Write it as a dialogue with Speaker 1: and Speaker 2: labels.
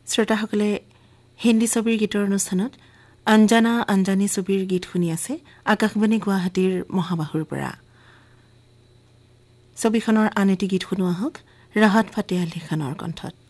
Speaker 1: শ্ৰোতাসকলে হিন্দী ছবিৰ গীতৰ অনুষ্ঠানত অঞ্জনা অঞ্জানী ছবিৰ গীত শুনি আছে আকাশবাণী গুৱাহাটীৰ মহাবাহুৰ পৰা। ছবিখনৰ আন এটি গীত শুনোৱা হওক ৰাহত ফাতে আলী খানৰ কণ্ঠত।